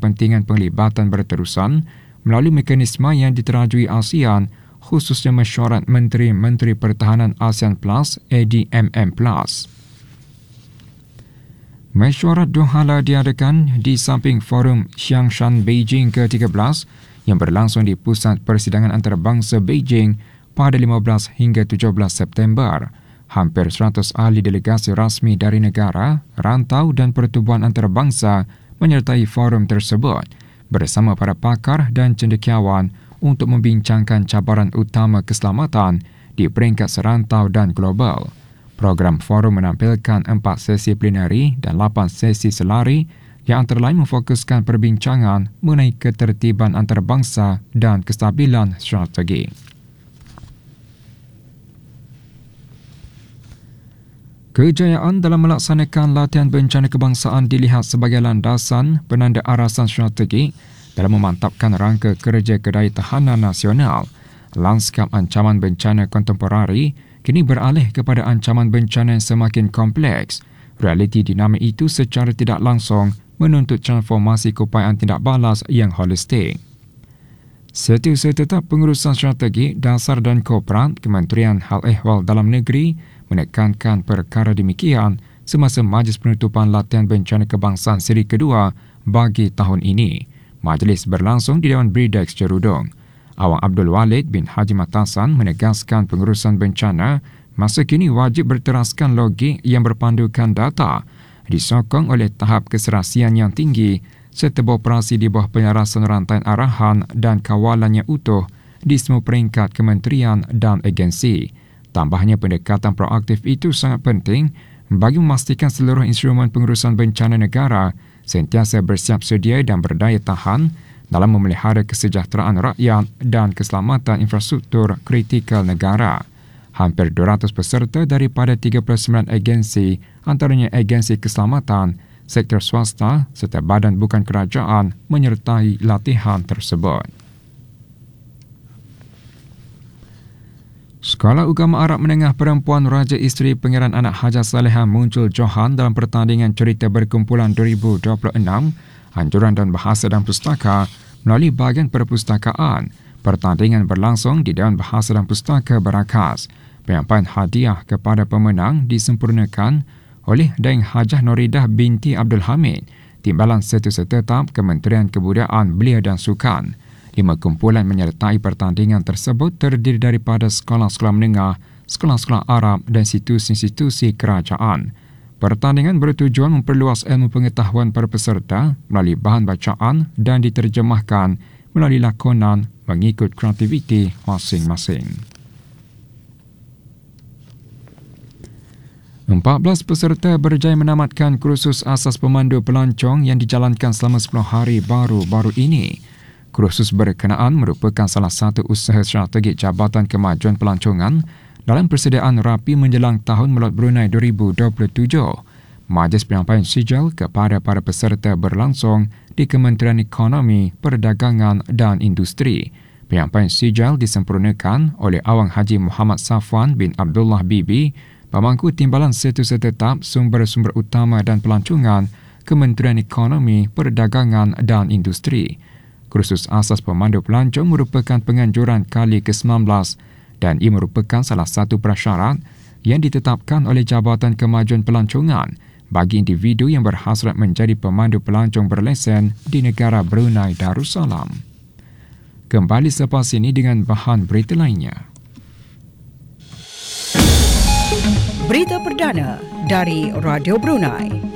kepentingan penglibatan berterusan melalui mekanisme yang diterajui ASEAN, khususnya Mesyuarat Menteri-Menteri Pertahanan ASEAN Plus ADMM Plus. Mesyuarat dua hala diadakan di samping Forum Xiangshan Beijing ke-13 yang berlangsung di Pusat Persidangan Antarabangsa Beijing pada 15 hingga 17 September. Hampir 100 ahli delegasi rasmi dari negara, rantau dan pertubuhan antarabangsa menyertai forum tersebut bersama para pakar dan cendekiawan untuk membincangkan cabaran utama keselamatan di peringkat serantau dan global. Program forum menampilkan 4 sesi plenari dan 8 sesi selari yang antara lain memfokuskan perbincangan mengenai ketertiban antarabangsa dan kestabilan strategi. Kejayaan dalam melaksanakan latihan bencana kebangsaan dilihat sebagai landasan penanda arasan strategi dalam memantapkan rangka kerja kedai tahanan nasional. Lanskap ancaman bencana kontemporari kini beralih kepada ancaman bencana yang semakin kompleks. Realiti dinamik itu secara tidak langsung menuntut transformasi keupayaan tindak balas yang holistik. Setiausaha Tetap Pengurusan Strategi Dasar dan Korporat Kementerian Hal Ehwal Dalam Negeri menekankan perkara demikian semasa Majlis Penutupan Latihan Bencana Kebangsaan seri kedua bagi tahun ini. Majlis berlangsung di Dewan Bridex Cerudong. Awang Abdul Walid bin Haji Matasan menegaskan pengurusan bencana masa kini wajib berteraskan logik yang berpandukan data, disokong oleh tahap keserasian yang tinggi serta beroperasi di bawah penyelarasan rantaian arahan dan kawalan yang utuh di semua peringkat kementerian dan agensi. Tambahnya, pendekatan proaktif itu sangat penting bagi memastikan seluruh instrumen pengurusan bencana negara sentiasa bersiap sedia dan berdaya tahan dalam memelihara kesejahteraan rakyat dan keselamatan infrastruktur kritikal negara. Hampir 200 peserta daripada 39 agensi, antaranya agensi keselamatan, sektor swasta serta badan bukan kerajaan menyertai latihan tersebut. Sekolah Ugama Arab Menengah Perempuan Raja Isteri Pangeran Anak Hajah Saleha muncul Johan dalam pertandingan cerita berkumpulan 2026 Anjuran dan Bahasa dan Pustaka melalui bahagian perpustakaan. Pertandingan berlangsung di Dewan Bahasa dan Pustaka Barakas. Penyampaian hadiah kepada pemenang disempurnakan oleh Daeng Hajah Noridah binti Abdul Hamid, Timbalan Setiausaha Tetap Kementerian Kebudayaan, Belia dan Sukan. 5 kumpulan menyertai pertandingan tersebut terdiri daripada sekolah-sekolah menengah, sekolah-sekolah Arab dan institusi-institusi kerajaan. Pertandingan bertujuan memperluas ilmu pengetahuan para peserta melalui bahan bacaan dan diterjemahkan melalui lakonan mengikut kreativiti masing-masing. 14 peserta berjaya menamatkan kursus asas pemandu pelancong yang dijalankan selama 10 hari baru-baru ini. Kursus berkenaan merupakan salah satu usaha strategi Jabatan Kemajuan Pelancongan dalam persediaan rapi menjelang Tahun Melot Brunei 2027. Majlis penyampaian sijil kepada para peserta berlangsung di Kementerian Ekonomi, Perdagangan dan Industri. Penyampaian sijil disempurnakan oleh Awang Haji Muhammad Safwan bin Abdullah Bibi, Pemangku Timbalan Setiausaha Tetap Sumber-Sumber Utama dan Pelancongan, Kementerian Ekonomi, Perdagangan dan Industri. Kursus asas pemandu pelancong merupakan penganjuran kali ke-19 dan ia merupakan salah satu prasyarat yang ditetapkan oleh Jabatan Kemajuan Pelancongan bagi individu yang berhasrat menjadi pemandu pelancong berlesen di negara Brunei Darussalam. Kembali selepas ini dengan bahan berita lainnya. Berita perdana dari Radio Brunei.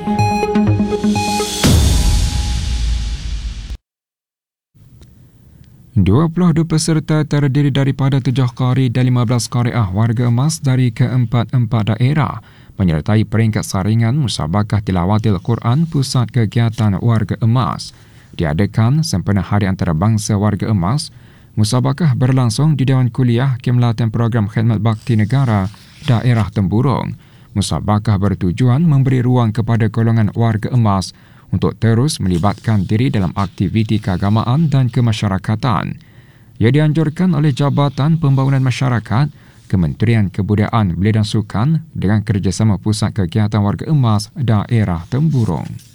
22 peserta terdiri daripada 7 qari dan 15 qariah warga emas dari ke-4 daerah menyertai peringkat saringan Musabakah Tilawatil Quran Pusat Kegiatan Warga Emas. Diadakan sempena Hari Antarabangsa Warga Emas, musabakah berlangsung di Dewan Kuliah Kemelatihan Program Khidmat Bakti Negara Daerah Temburong. Musabakah bertujuan memberi ruang kepada golongan warga emas untuk terus melibatkan diri dalam aktiviti keagamaan dan kemasyarakatan. Ia dianjurkan oleh Jabatan Pembangunan Masyarakat, Kementerian Kebudayaan, Belia dan Sukan dengan kerjasama Pusat Kegiatan Warga Emas Daerah Temburong.